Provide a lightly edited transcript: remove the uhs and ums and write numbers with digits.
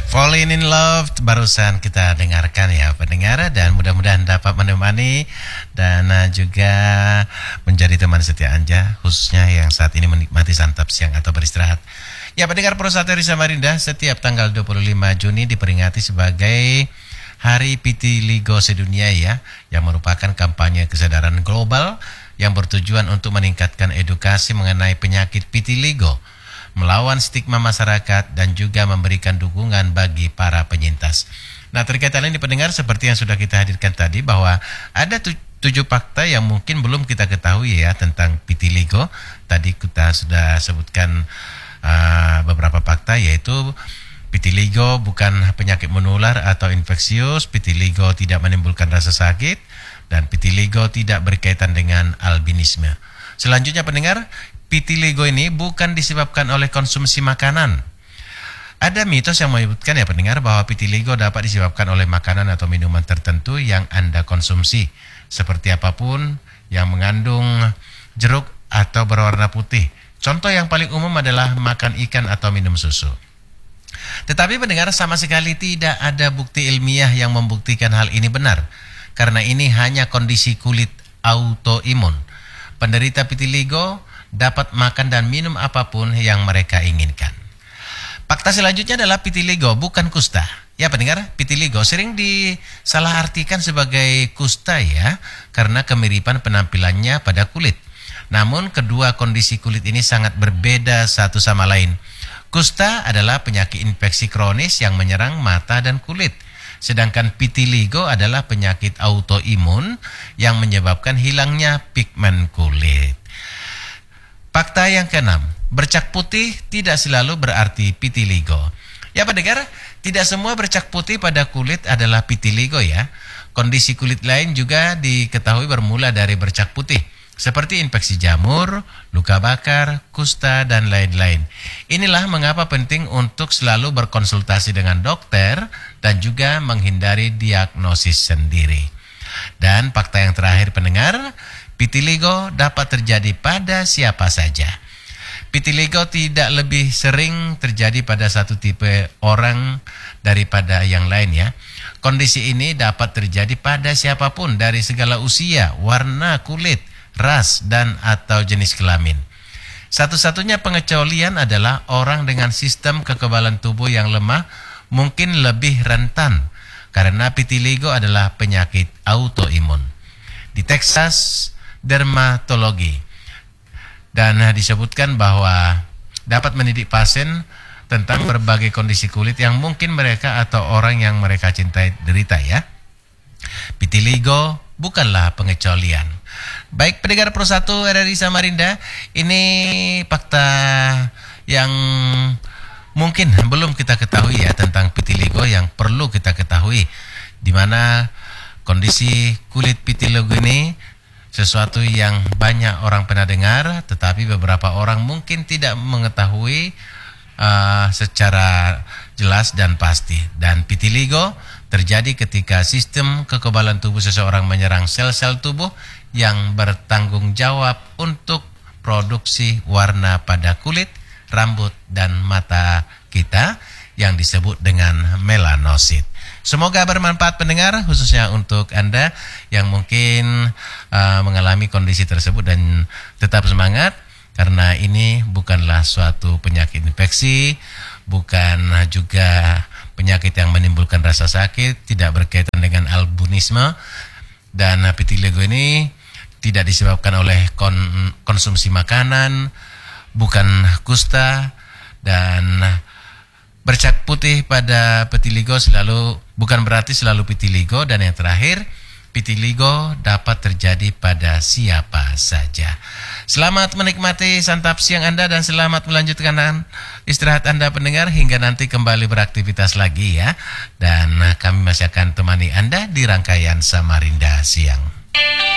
Falling in Love barusan kita dengarkan ya pendengar, dan mudah-mudahan dapat menemani dan juga menjadi teman setia Anda khususnya yang saat ini menikmati santap siang atau beristirahat. Ya pendengar Pro Sateri Samarinda, setiap tanggal 25 Juni diperingati sebagai Hari Vitiligo Sedunia ya, yang merupakan kampanye kesadaran global yang bertujuan untuk meningkatkan edukasi mengenai penyakit vitiligo, melawan stigma masyarakat dan juga memberikan dukungan bagi para penyintas. Nah, terkait hal ini pendengar, seperti yang sudah kita hadirkan tadi bahwa ada 7 fakta yang mungkin belum kita ketahui ya tentang vitiligo. Tadi kita sudah sebutkan beberapa fakta, yaitu vitiligo bukan penyakit menular atau infeksius, vitiligo tidak menimbulkan rasa sakit, dan vitiligo tidak berkaitan dengan albinisme. Selanjutnya pendengar, vitiligo ini bukan disebabkan oleh konsumsi makanan. Ada mitos yang menyebutkan ya pendengar bahwa vitiligo dapat disebabkan oleh makanan atau minuman tertentu yang Anda konsumsi, seperti apapun yang mengandung jeruk atau berwarna putih. Contoh yang paling umum adalah makan ikan atau minum susu. Tetapi pendengar, sama sekali tidak ada bukti ilmiah yang membuktikan hal ini benar, karena ini hanya kondisi kulit autoimun. Penderita vitiligo dapat makan dan minum apapun yang mereka inginkan. Fakta selanjutnya adalah vitiligo bukan kusta. Ya pendengar, vitiligo sering disalahartikan sebagai kusta ya, karena kemiripan penampilannya pada kulit. Namun kedua kondisi kulit ini sangat berbeda satu sama lain. Kusta adalah penyakit infeksi kronis yang menyerang mata dan kulit. Sedangkan vitiligo adalah penyakit autoimun yang menyebabkan hilangnya pigmen kulit. Fakta yang keenam, bercak putih tidak selalu berarti vitiligo. Ya pendengar, tidak semua bercak putih pada kulit adalah vitiligo ya. Kondisi kulit lain juga diketahui bermula dari bercak putih, seperti infeksi jamur, luka bakar, kusta, dan lain-lain. Inilah mengapa penting untuk selalu berkonsultasi dengan dokter dan juga menghindari diagnosis sendiri. Dan fakta yang terakhir pendengar, vitiligo dapat terjadi pada siapa saja. Vitiligo tidak lebih sering terjadi pada satu tipe orang daripada yang lain ya. Kondisi ini dapat terjadi pada siapapun dari segala usia, warna kulit, ras, dan atau jenis kelamin. Satu-satunya pengecualian adalah orang dengan sistem kekebalan tubuh yang lemah mungkin lebih rentan, karena vitiligo adalah penyakit autoimun. Di Texas Dermatologi dan disebutkan bahwa dapat mendidik pasien tentang berbagai kondisi kulit yang mungkin mereka atau orang yang mereka cintai derita ya. Vitiligo bukanlah pengecualian. Baik pendengar Pro 1 RRI Samarinda, ini fakta yang mungkin belum kita ketahui ya tentang vitiligo yang perlu kita ketahui, di mana kondisi kulit vitiligo ini sesuatu yang banyak orang pernah dengar, tetapi beberapa orang mungkin tidak mengetahui secara jelas dan pasti. Dan vitiligo terjadi ketika sistem kekebalan tubuh seseorang menyerang sel-sel tubuh yang bertanggung jawab untuk produksi warna pada kulit, rambut, dan mata kita yang disebut dengan melanosit. Semoga bermanfaat pendengar, khususnya untuk Anda yang mungkin mengalami kondisi tersebut, dan tetap semangat karena ini bukanlah suatu penyakit infeksi, bukan juga penyakit yang menimbulkan rasa sakit, tidak berkaitan dengan albinisme, dan vitiligo ini tidak disebabkan oleh konsumsi makanan, bukan kusta, dan bercak putih pada vitiligo bukan berarti selalu vitiligo. Dan yang terakhir, vitiligo dapat terjadi pada siapa saja. Selamat menikmati santap siang Anda dan selamat melanjutkan istirahat Anda pendengar hingga nanti kembali beraktivitas lagi ya. Dan kami masih akan temani Anda di rangkaian Samarinda Siang.